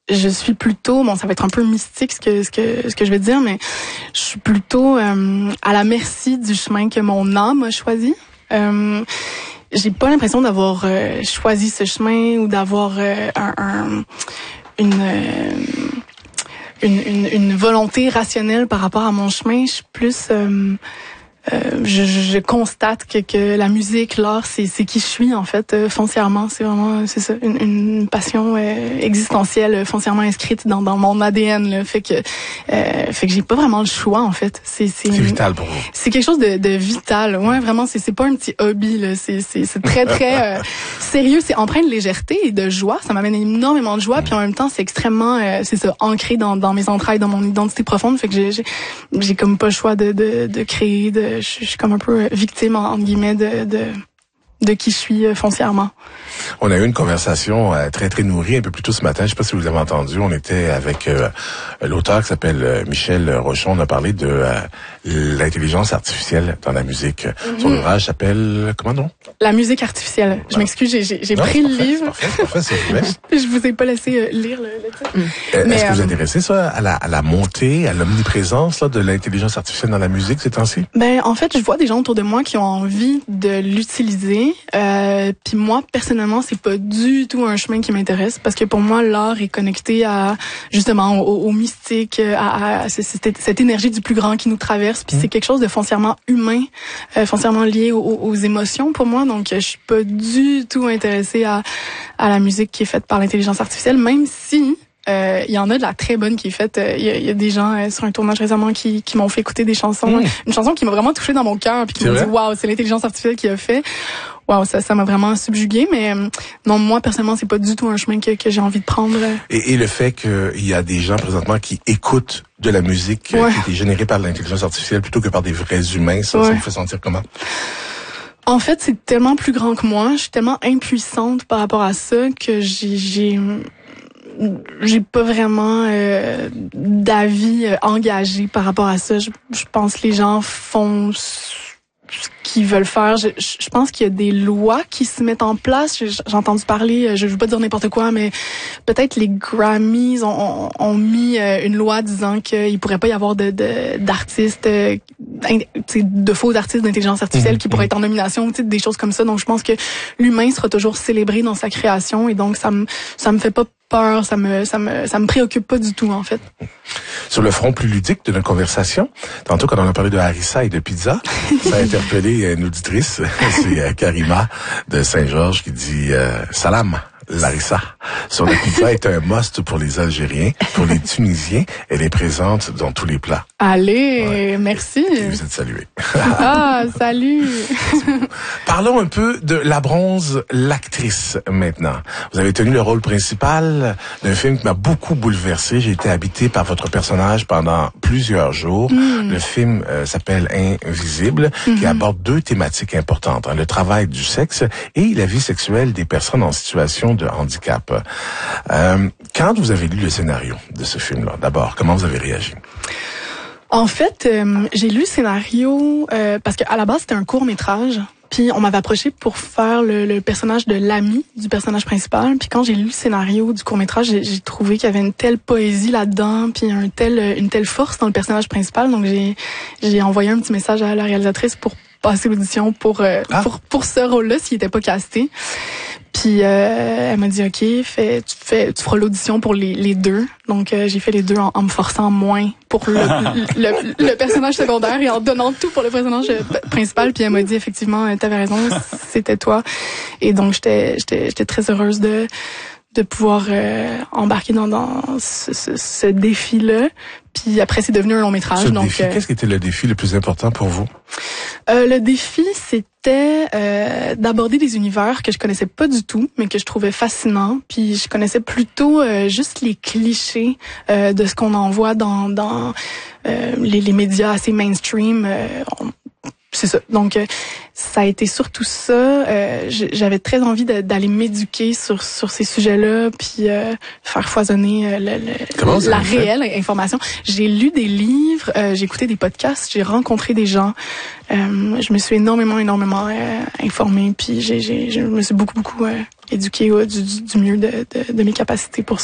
je suis plutôt, bon, ça va être un peu mystique ce que je vais dire, mais je suis plutôt à la merci du chemin que mon âme a choisi. J'ai pas l'impression d'avoir choisi ce chemin ou d'avoir une volonté rationnelle par rapport à mon chemin. Je suis plus je constate que la musique, l'art, c'est qui je suis en fait foncièrement. C'est ça, une passion existentielle foncièrement inscrite dans mon ADN. Là. Fait que j'ai pas vraiment le choix en fait. C'est vital pour vous. C'est quelque chose de vital. Ouais, vraiment. C'est pas un petit hobby là. C'est très très sérieux. C'est empreint de légèreté et de joie. Ça m'amène énormément de joie. Puis en même temps, c'est extrêmement c'est ça ancré dans mes entrailles, dans mon identité profonde. Fait que j'ai comme pas le choix de créer je suis comme un peu victime, entre guillemets, de qui je suis foncièrement. On a eu une conversation très, très nourrie un peu plus tôt ce matin. Je sais pas si vous avez entendu. On était avec l'auteur qui s'appelle Michel Rochon. On a parlé de l'intelligence artificielle dans la musique. Son ouvrage s'appelle... Comment non? La musique artificielle. Je m'excuse, j'ai pris le livre. Parfait, c'est vrai. Je vous ai pas laissé lire le titre. Est-ce que vous êtes intéressé, ça, à la montée, à l'omniprésence là, de l'intelligence artificielle dans la musique ces temps-ci? Ben, en fait, je vois des gens autour de moi qui ont envie de l'utiliser. Puis moi, personnellement, c'est pas du tout un chemin qui m'intéresse parce que pour moi, l'art est connecté à justement au mystique, à cette énergie du plus grand qui nous traverse. Puis c'est quelque chose de foncièrement humain, foncièrement lié aux émotions pour moi. Donc, je suis pas du tout intéressée à la musique qui est faite par l'intelligence artificielle, même si il y en a de la très bonne qui est faite. Il y a des gens sur un tournage récemment qui m'ont fait écouter des chansons. Une chanson qui m'a vraiment touchée dans mon cœur puis qui m'a dit waouh, c'est l'intelligence artificielle qui a fait. Waouh, ça m'a vraiment subjuguée, mais non, moi personnellement, c'est pas du tout un chemin que j'ai envie de prendre. Et le fait qu'il y a des gens présentement qui écoutent de la musique qui a été générée par l'intelligence artificielle plutôt que par des vrais humains, ça vous fait sentir comment? En fait, c'est tellement plus grand que moi. Je suis tellement impuissante par rapport à ça que j'ai pas vraiment d'avis engagé par rapport à ça. Je pense que les gens font ce qu'ils veulent faire. Je pense qu'il y a des lois qui se mettent en place. J'ai entendu parler, je veux pas dire n'importe quoi, mais peut-être les Grammys ont mis une loi disant qu'il pourrait pas y avoir d'artistes, de faux artistes d'intelligence artificielle qui pourraient être en nomination, des choses comme ça. Donc je pense que l'humain sera toujours célébré dans sa création et donc ça me fait pas peur, ça me préoccupe pas du tout en fait. Sur le front plus ludique de notre conversation, tantôt quand on a parlé de harissa et de pizza, ça a interpellé une auditrice, c'est Karima de Saint-Georges qui dit salam. Larissa, sur la pizza est un must pour les Algériens, pour les Tunisiens, elle est présente dans tous les plats. Allez, merci. Et vous êtes salués. Ah, salut. Parlons un peu de La Bronze, l'actrice maintenant. Vous avez tenu le rôle principal d'un film qui m'a beaucoup bouleversé. J'ai été habité par votre personnage pendant plusieurs jours. Le film s'appelle Invisible, qui aborde deux thématiques importantes, le travail du sexe et la vie sexuelle des personnes en situation de handicap. Quand vous avez lu le scénario de ce film-là, d'abord, comment vous avez réagi? En fait, j'ai lu le scénario parce qu'à la base, c'était un court-métrage. Puis on m'avait approché pour faire le personnage de l'ami du personnage principal. Puis quand j'ai lu le scénario du court-métrage, j'ai trouvé qu'il y avait une telle poésie là-dedans, puis une telle force dans le personnage principal. Donc j'ai envoyé un petit message à la réalisatrice pour passer l'audition pour ce rôle-là s'il était pas casté. Puis elle m'a dit OK, tu feras l'audition pour les deux. Donc j'ai fait les deux en me forçant moins pour le personnage secondaire et en donnant tout pour le personnage principal. Puis elle m'a dit effectivement t'avais raison, c'était toi. Et donc j'étais très heureuse de pouvoir embarquer dans ce défi-là. Puis après, c'est devenu un long métrage. Qu'est-ce qui était le défi le plus important pour vous? Le défi, c'était d'aborder des univers que je connaissais pas du tout, mais que je trouvais fascinants. Puis je connaissais plutôt juste les clichés de ce qu'on en voit dans les médias assez mainstream. C'est ça. Donc, ça a été surtout ça. J'avais très envie d'aller m'éduquer sur ces sujets-là, puis faire foisonner la réelle information. J'ai lu des livres, j'ai écouté des podcasts, j'ai rencontré des gens. Je me suis énormément informée, puis je me suis beaucoup éduquée du mieux de mes capacités pour ça.